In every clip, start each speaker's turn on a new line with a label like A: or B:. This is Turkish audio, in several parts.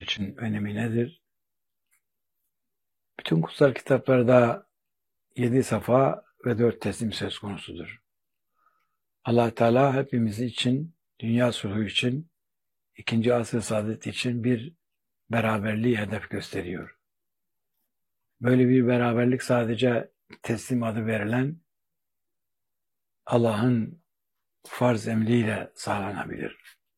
A: için önemi nedir? Bütün kutsal kitaplarda 7 safa ve 4 teslim söz konusudur. Allah Teala hepimiz için, dünya sulhu için, 2. asr saadet için bir beraberliği hedef gösteriyor. Böyle bir beraberlik sadece teslim adı verilen Allah'ın farz emriyle sağlanabilir.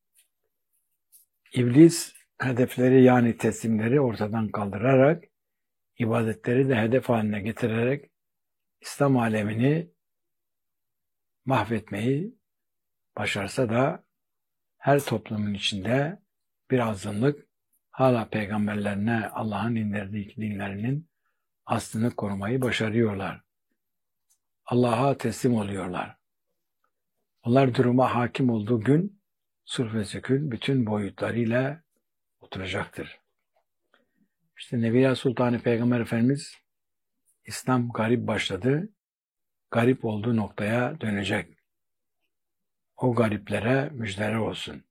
A: İblis hedefleri yani teslimleri ortadan kaldırarak, ibadetleri de hedef haline getirerek İslam alemini mahvetmeyi başarsa da her toplumun içinde bir azınlık hala peygamberlerine Allah'ın indirdiği dinlerinin aslını korumayı başarıyorlar. Allah'a teslim oluyorlar. Onlar duruma hakim olduğu gün sulh ve sükun bütün boyutlarıyla oturacaktır. İşte Nebiya Sultanı Peygamber Efendimiz İslam garip başladı, garip olduğu noktaya dönecek. O gariplere müjdeler olsun.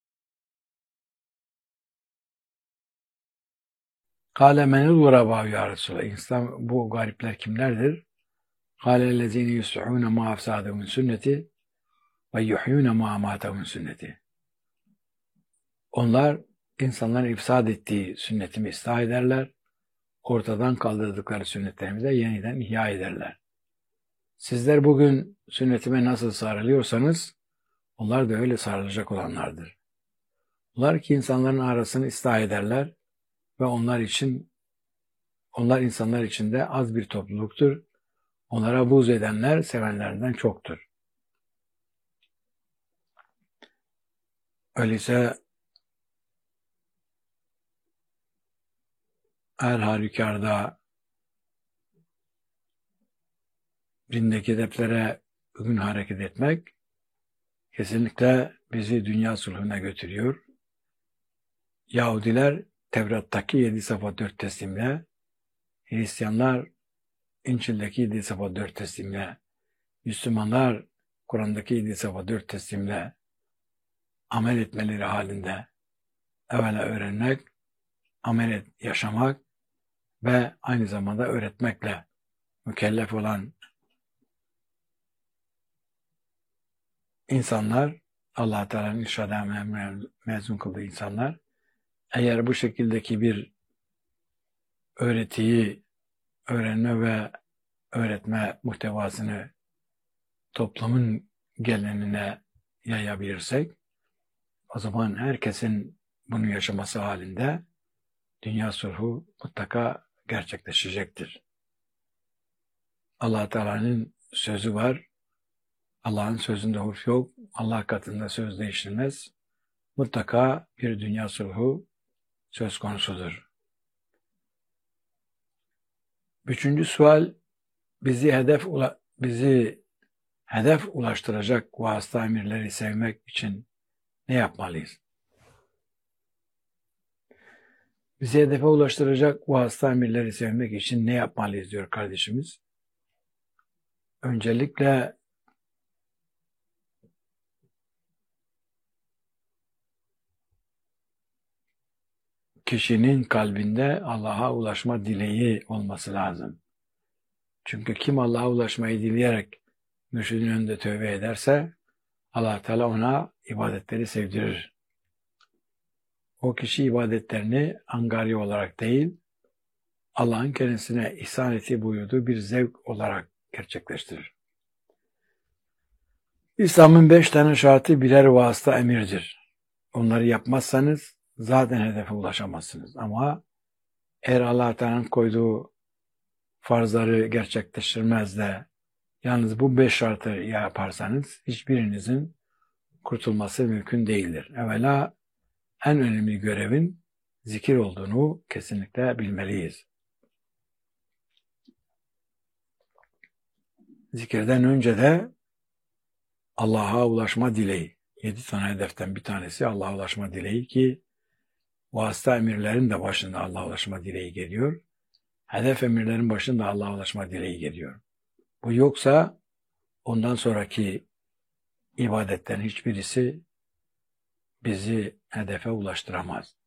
A: Kâle menül gurabâ ya Resulallah. İslam bu garipler kimlerdir? Kâle ellezîne yus'ûne mâ afsâdehum sünneti ve yuhyûne mâ amâtehum sünneti. Onlar insanların ifsad ettiği sünnetimi ıslah ederler, ortadan kaldırdıkları sünnetlerimi de yeniden ihya ederler. Sizler bugün sünnetime nasıl sarılıyorsanız, onlar da öyle sarılacak olanlardır. Onlar ki insanların arasını ıslah ederler ve onlar insanlar içinde az bir topluluktur. Onlara buğz edenler sevenlerinden çoktur. Öyleyse her halükarda dindeki hedeflere bugün hareket etmek kesinlikle bizi dünya sulhuna götürüyor. Yahudiler Tevrat'taki 7 safa 4 teslimle, Hristiyanlar İncil'deki 7 safa 4 teslimle, Müslümanlar Kur'an'daki 7 safa 4 teslimle amel etmeleri halinde evvela öğrenmek, yaşamak ve aynı zamanda öğretmekle mükellef olan insanlar, Allah Teala'nın irşad emrine mezun kıldığı insanlar, eğer bu şekildeki bir öğretiyi, öğrenme ve öğretme muhtevasını toplumun gelenine yayabilirsek, o zaman herkesin bunu yaşaması halinde dünya sulhu mutlaka gerçekleşecektir. Allah Teala'nın sözü var. Allah'ın sözünde hurf yok. Allah katında söz değişilmez. Mutlaka bir dünya sulhu söz konusudur. 3. sual, bizi hedef ulaştıracak vasıta emirleri sevmek için ne yapmalıyız? Bizi hedefe ulaştıracak vasıta emirleri sevmek için ne yapmalıyız diyor kardeşimiz. Öncelikle kişinin kalbinde Allah'a ulaşma dileği olması lazım. Çünkü kim Allah'a ulaşmayı dileyerek mürşidin önünde tövbe ederse Allah Teala ona ibadetleri sevdirir. O kişi ibadetlerini angarya olarak değil, Allah'ın kendisine ihsan ettiği buyurduğu bir zevk olarak gerçekleştirir. İslam'ın 5 tane şartı birer vasıta emirdir. Onları yapmazsanız zaten hedefe ulaşamazsınız. Ama eğer Allah Teala'nın koyduğu farzları gerçekleştirmez de yalnız bu 5 şartı yaparsanız hiçbirinizin kurtulması mümkün değildir. Evvela en önemli görevin zikir olduğunu kesinlikle bilmeliyiz. Zikirden önce de Allah'a ulaşma dileği. 7 tane hedeften bir tanesi Allah'a ulaşma dileği ki vasıta emirlerin de başında Allah'a ulaşma dileği geliyor. Hedef emirlerin başında Allah'a ulaşma dileği geliyor. Bu yoksa ondan sonraki ibadetlerin hiçbirisi bizi hedefe ulaştıramaz.